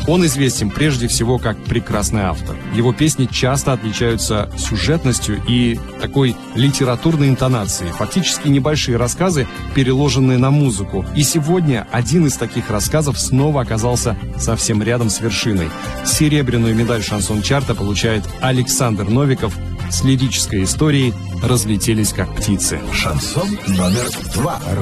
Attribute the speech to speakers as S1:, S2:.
S1: Он известен прежде всего как прекрасный автор. Его песни часто отличаются сюжетностью и такой литературной интонацией. Фактически небольшие рассказы, переложенные на музыку. И сегодня один из таких рассказов снова оказался совсем рядом с вершиной. Серебряную медаль шансон-чарта получает Александр Новиков с лирической историей «Разлетелись как птицы».
S2: Шансон номер 2.